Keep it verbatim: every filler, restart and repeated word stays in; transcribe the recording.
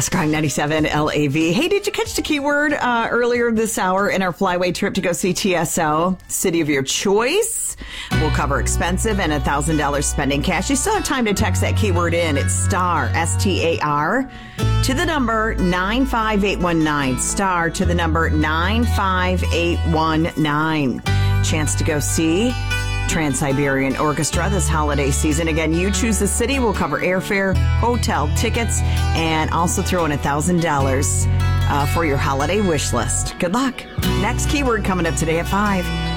Sky ninety-seven L A V. Hey, did you catch the keyword uh, earlier this hour in our flyway trip to go see T S O? City of your choice. We'll cover expensive and one thousand dollars spending cash. You still have time to text that keyword in. It's STAR, S T A R, to the number nine five eight one nine. STAR to the number nine five eight one nine. Chance to go see Trans-Siberian Orchestra this holiday season. Again, you choose the city. We'll cover airfare, hotel tickets, and also throw in one thousand dollars uh, for your holiday wish list. Good luck. Next keyword coming up today at five.